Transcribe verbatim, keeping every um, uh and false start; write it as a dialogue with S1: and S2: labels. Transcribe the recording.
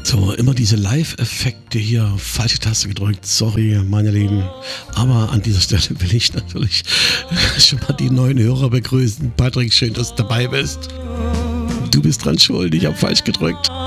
S1: So, immer diese Live-Effekte hier. Falsche Taste gedrückt. Sorry, meine Lieben. Aber an dieser Stelle will ich natürlich schon mal die neuen Hörer begrüßen. Patrick, schön, dass du dabei bist. Du bist dran schuld. Ich habe falsch gedrückt.